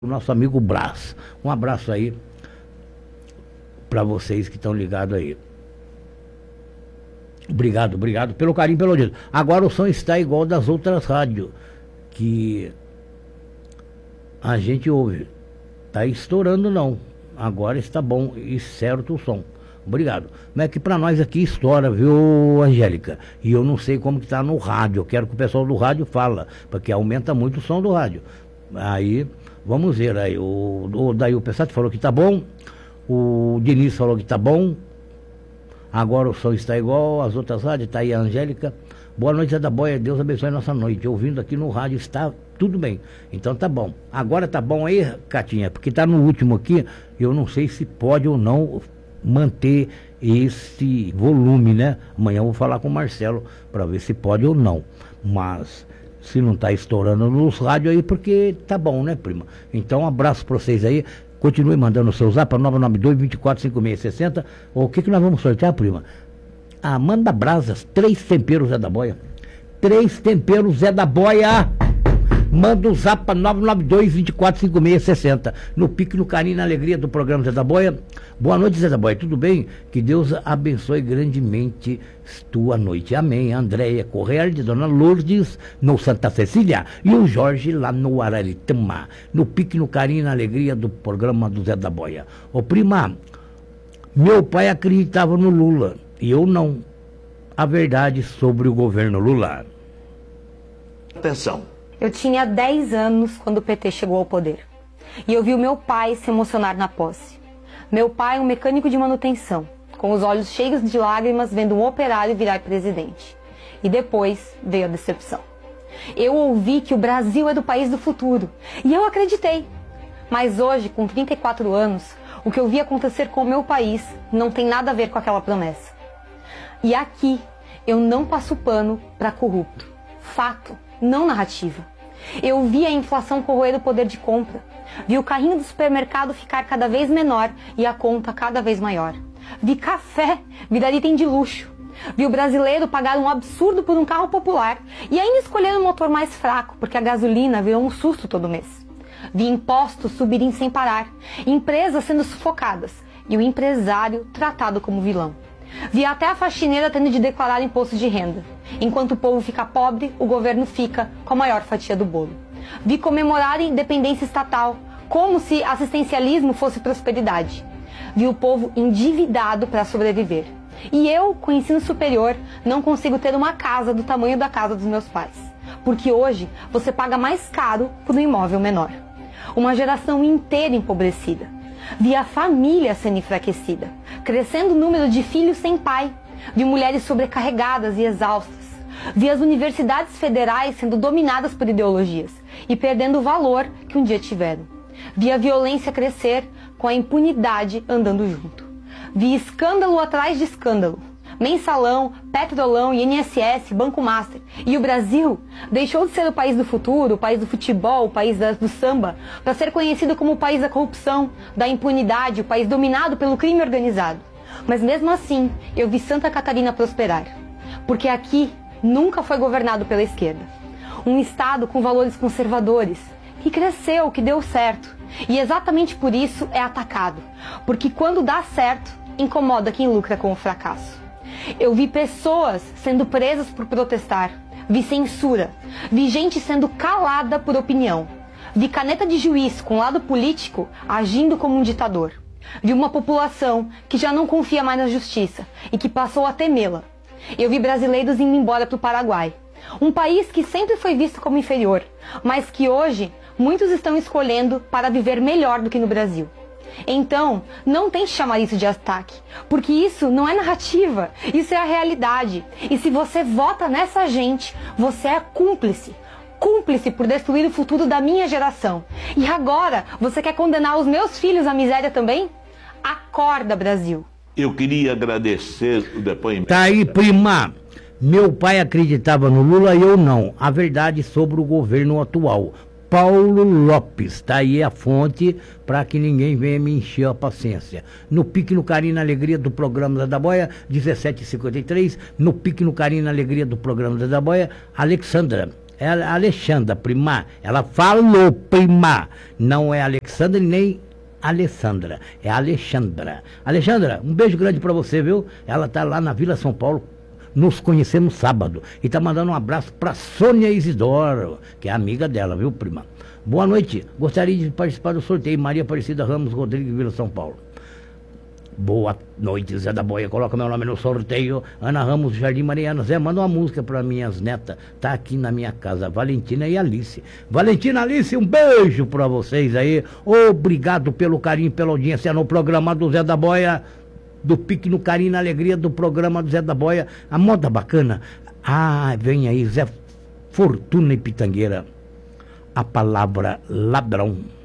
o nosso amigo Brás. Um abraço aí para vocês que estão ligados aí. Obrigado pelo carinho, pelo audiência. Agora o som está igual das outras rádios que a gente ouve. Tá estourando não. Agora está bom e certo o som. Obrigado. Mas é que para nós aqui estoura, viu, Angélica? E eu não sei como que tá no rádio. Eu quero que o pessoal do rádio fala, porque aumenta muito o som do rádio. Aí, vamos ver aí. Daí o Pessati falou que tá bom. O Diniz falou que tá bom. Agora o som está igual às outras rádios. Tá aí a Angélica. Boa noite, Zé da Boia. Deus abençoe a nossa noite. Ouvindo aqui no rádio está tudo bem. Então tá bom. Agora tá bom aí, Catinha? Porque tá no último aqui. Eu não sei se pode ou não manter esse volume, né? Amanhã eu vou falar com o Marcelo para ver se pode ou não. Mas se não tá estourando nos rádios aí, porque tá bom, né, prima? Então um abraço para vocês aí. Continue mandando o seu zap para 992-245660. O que nós vamos sortear, prima? Ah, manda brasas, 3 temperos Zé da Boia. 3 temperos Zé da Boia. Manda o zap para 992-245660. No pique, no carinho, na alegria do programa Zé da Boia. Boa noite, Zé da Boia. Tudo bem? Que Deus abençoe grandemente tua noite. Amém. Andréia Correia de Dona Lourdes, no Santa Cecília. E o Jorge lá no Araritama. No pique, no carinho, na alegria do programa do Zé da Boia. Ô prima, meu pai acreditava no Lula e eu não. A verdade sobre o governo Lula. Atenção. Eu tinha 10 anos quando o PT chegou ao poder. E eu vi o meu pai se emocionar na posse. Meu pai, um mecânico de manutenção, com os olhos cheios de lágrimas vendo um operário virar presidente. E depois veio a decepção. Eu ouvi que o Brasil é do país do futuro. E eu acreditei. Mas hoje, com 34 anos, o que eu vi acontecer com o meu país não tem nada a ver com aquela promessa. E aqui, eu não passo pano para corrupto. Fato, não narrativa. Eu vi a inflação corroer o poder de compra. Vi o carrinho do supermercado ficar cada vez menor e a conta cada vez maior. Vi café virar item de luxo. Vi o brasileiro pagar um absurdo por um carro popular e ainda escolher um motor mais fraco, porque a gasolina virou um susto todo mês. Vi impostos subirem sem parar, empresas sendo sufocadas e o empresário tratado como vilão. Vi até a faxineira tendo de declarar imposto de renda. Enquanto o povo fica pobre, o governo fica com a maior fatia do bolo. Vi comemorar a independência estatal, como se assistencialismo fosse prosperidade. Vi o povo endividado para sobreviver. E eu, com ensino superior, não consigo ter uma casa do tamanho da casa dos meus pais. Porque hoje você paga mais caro por um imóvel menor. Uma geração inteira empobrecida. Vi a família sendo enfraquecida, crescendo o número de filhos sem pai, vi mulheres sobrecarregadas e exaustas, vi as universidades federais sendo dominadas por ideologias e perdendo o valor que um dia tiveram. Vi a violência crescer com a impunidade andando junto. Vi escândalo atrás de escândalo. Mensalão, Petrolão, INSS, Banco Master. E o Brasil deixou de ser o país do futuro, o país do futebol, o país do samba, para ser conhecido como o país da corrupção, da impunidade, o país dominado pelo crime organizado. Mas mesmo assim, eu vi Santa Catarina prosperar. Porque aqui nunca foi governado pela esquerda. Um estado com valores conservadores, que cresceu, que deu certo. E exatamente por isso é atacado. Porque quando dá certo, incomoda quem lucra com o fracasso. Eu vi pessoas sendo presas por protestar, vi censura, vi gente sendo calada por opinião, vi caneta de juiz com lado político agindo como um ditador, vi uma população que já não confia mais na justiça e que passou a temê-la. Eu vi brasileiros indo embora para o Paraguai, um país que sempre foi visto como inferior, mas que hoje muitos estão escolhendo para viver melhor do que no Brasil. Então, não tente chamar isso de ataque, porque isso não é narrativa, isso é a realidade. E se você vota nessa gente, você é cúmplice. Cúmplice por destruir o futuro da minha geração. E agora, você quer condenar os meus filhos à miséria também? Acorda, Brasil. Eu queria agradecer o depoimento. Tá aí, prima. Meu pai acreditava no Lula e eu não. A verdade sobre o governo atual. Paulo Lopes, tá aí a fonte para que ninguém venha me encher a paciência. No pique, no carinho, na alegria do programa da Boia, 17h53. No pique, no carinho, na alegria do programa da Boia, Alexandra. É a Alexandra, prima. Ela falou, prima. Não é Alexandra nem Alessandra. É a Alexandra. Alexandra, um beijo grande pra você, viu? Ela tá lá na Vila São Paulo. Nos conhecemos sábado. E tá mandando um abraço pra Sônia Isidoro, que é amiga dela, viu, prima? Boa noite. Gostaria de participar do sorteio. Maria Aparecida Ramos Rodrigues, Vila São Paulo. Boa noite, Zé da Boia. Coloca meu nome no sorteio. Ana Ramos, Jardim Mariana. Zé, manda uma música para minhas netas. Tá aqui na minha casa, Valentina e Alice. Valentina, Alice, um beijo para vocês aí. Obrigado pelo carinho, pela audiência no programa do Zé da Boia. Do Pique no Carinho, na Alegria do programa do Zé da Boia. A moda bacana. Ah, vem aí, Zé Fortuna e Pitangueira. A palavra ladrão.